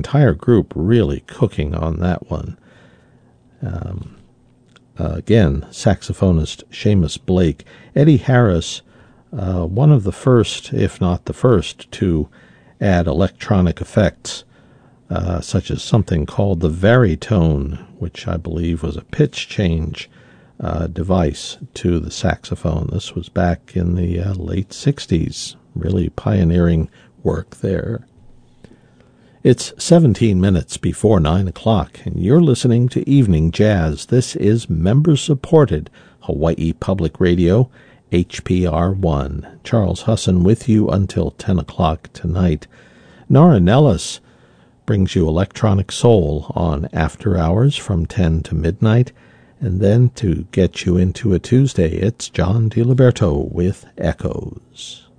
entire group really cooking on that one. Again, saxophonist Seamus Blake. Eddie Harris, one of the first, if not the first, to add electronic effects, such as something called the Varitone, which I believe was a pitch change device to the saxophone. This was back in the late 60s, really pioneering work there. It's 17 minutes before 9 o'clock, and you're listening to Evening Jazz. This is member-supported Hawaii Public Radio, HPR1. Charles Husson with you until 10 o'clock tonight. Nora Nellis brings you electronic soul on After Hours from 10 to midnight, and then to get you into a Tuesday, it's John DiLiberto with Echoes.